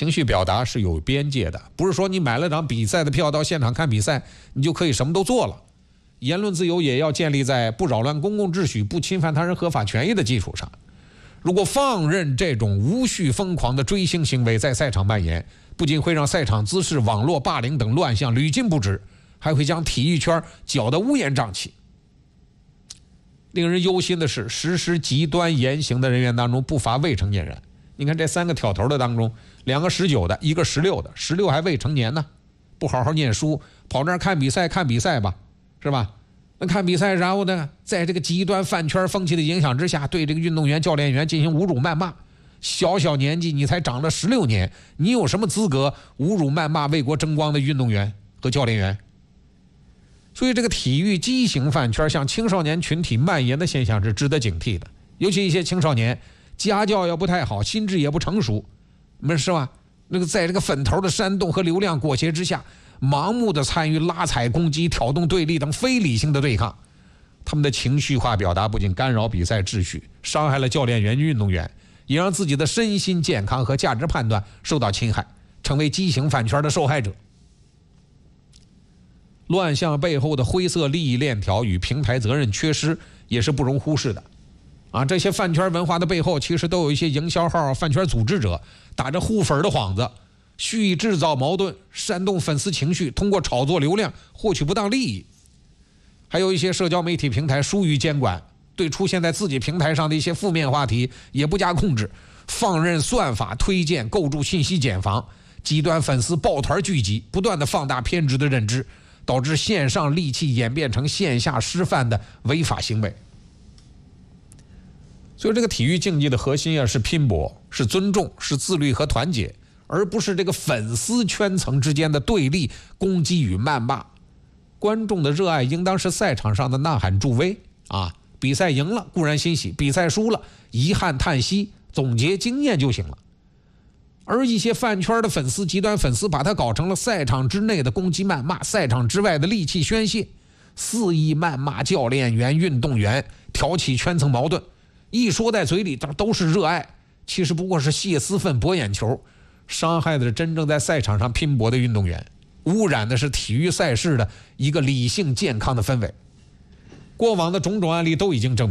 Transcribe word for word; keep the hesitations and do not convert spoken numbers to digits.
情绪表达是有边界的，不是说你买了张比赛的票到现场看比赛，你就可以什么都做了。言论自由也要建立在不扰乱公共秩序、不侵犯他人合法权益的基础上。如果放任这种无序疯狂的追星行为在赛场蔓延，不仅会让赛场滋事、网络霸凌等乱象屡禁不止，还会将体育圈搅得乌烟瘴气。令人忧心的是，实施极端言行的人员当中不乏未成年人。你看这三个挑头的当中，两个十九的，一个十六的，十六还未成年呢，不好好念书，跑那儿看比赛看比赛吧，是吧？那看比赛，然后呢，在这个极端饭圈风气的影响之下，对这个运动员、教练员进行侮辱谩骂。小小年纪，你才长了十六年，你有什么资格侮辱谩骂为国争光的运动员和教练员？所以，这个体育畸形饭圈向青少年群体蔓延的现象是值得警惕的。尤其一些青少年家教要不太好，心智也不成熟，你们是吧？那个在这个粉头的煽动和流量裹挟之下，盲目的参与拉踩、攻击、挑动对立等非理性的对抗，他们的情绪化表达不仅干扰比赛秩序，伤害了教练员、运动员，也让自己的身心健康和价值判断受到侵害，成为畸形饭圈的受害者。乱象背后的灰色利益链条与平台责任缺失也是不容忽视的。啊，这些饭圈文化的背后，其实都有一些营销号、饭圈组织者打着护粉的幌子，蓄意制造矛盾，煽动粉丝情绪，通过炒作流量获取不当利益。还有一些社交媒体平台疏于监管，对出现在自己平台上的一些负面话题也不加控制，放任算法推荐构筑信息茧房，极端粉丝抱团聚集，不断的放大偏执的认知，导致线上戾气演变成线下失范的违法行为。所以这个体育竞技的核心啊，是拼搏，是尊重，是自律和团结，而不是这个粉丝圈层之间的对立、攻击与谩骂。观众的热爱应当是赛场上的呐喊助威啊！比赛赢了固然欣喜，比赛输了遗憾叹息，总结经验就行了。而一些饭圈的粉丝、极端粉丝，把它搞成了赛场之内的攻击谩骂，赛场之外的戾气宣泄，肆意谩骂教练员、运动员，挑起圈层矛盾。一说在嘴里都是热爱，其实不过是泄私愤、博眼球，伤害的是真正在赛场上拼搏的运动员，污染的是体育赛事的一个理性健康的氛围。过往的种种案例都已经证明